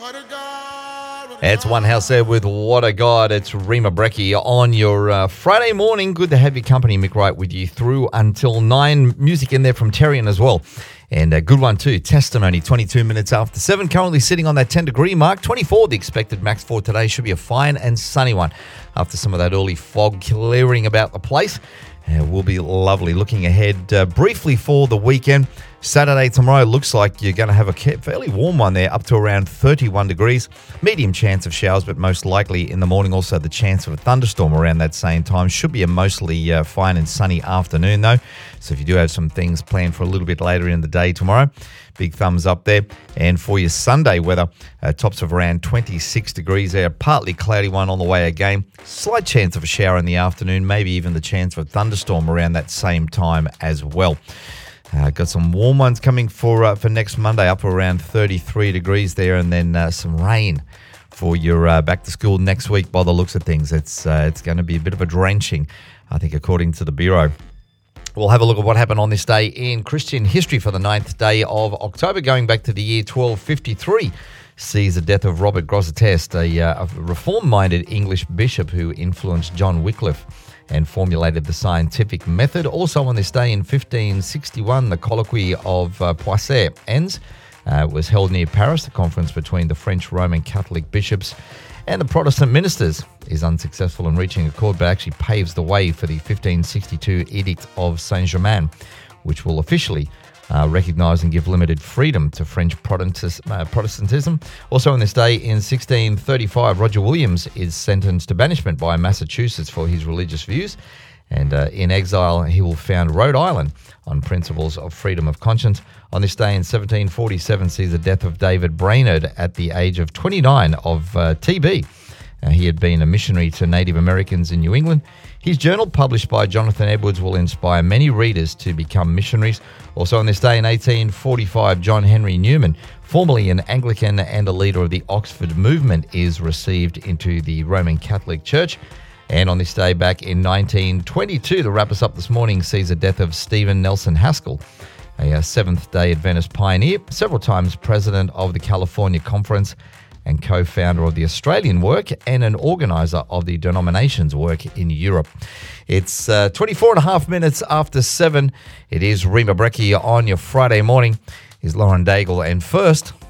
It's One House there with What a God. It's Rima Breckie on your Friday morning. Good to have your company. Mick Wright with you through until 9. Music in there from Terrian as well. And a good one too, Testimony, 22 minutes after 7. Currently sitting on that 10-degree mark. 24, the expected max for today. Should be a fine and sunny one after some of that early fog clearing about the place. Will be lovely. Looking ahead briefly for the weekend. Saturday tomorrow looks like you're going to have a fairly warm one there, up to around 31 degrees. Medium chance of showers, but most likely in the morning. Also the chance of a thunderstorm around that same time. Should be a mostly fine and sunny afternoon though. So if you do have some things planned for a little bit later in the day tomorrow, big thumbs up there. And for your Sunday weather, tops of around 26 degrees there. Partly cloudy one on the way again. Slight chance of a shower in the afternoon, maybe even the chance of a thunderstorm around that same time as well. Got some warm ones coming for next Monday, up around 33 degrees there, and then some rain for your back to school next week. By the looks of things, it's going to be a bit of a drenching, I think, according to the Bureau. We'll have a look at what happened on this day in Christian history for the 9th day of October, going back to the year 1253. Sees the death of Robert Grosseteste, a reform-minded English bishop who influenced John Wycliffe and formulated the scientific method. Also on this day in 1561, the colloquy of Poissy ends. It was held near Paris. The conference between the French Roman Catholic bishops and the Protestant ministers is unsuccessful in reaching accord, but actually paves the way for the 1562 Edict of Saint-Germain, which will officially recognise and give limited freedom to French Protestantism. Also on this day in 1635, Roger Williams is sentenced to banishment by Massachusetts for his religious views. And in exile, he will found Rhode Island on principles of freedom of conscience. On this day in 1747 sees the death of David Brainerd at the age of 29 of TB. He had been a missionary to Native Americans in New England. His journal, published by Jonathan Edwards, will inspire many readers to become missionaries. Also on this day in 1845, John Henry Newman, formerly an Anglican and a leader of the Oxford movement, is received into the Roman Catholic Church. And on this day back in 1922, to wrap us up this morning, sees the death of Stephen Nelson Haskell, a Seventh-day Adventist pioneer, several times president of the California Conference and co-founder of the Australian Work and an organiser of the denomination's work in Europe. It's 24 and a half minutes after 7. It is Rima Breckie on your Friday morning. Here's Lauren Daigle, and first,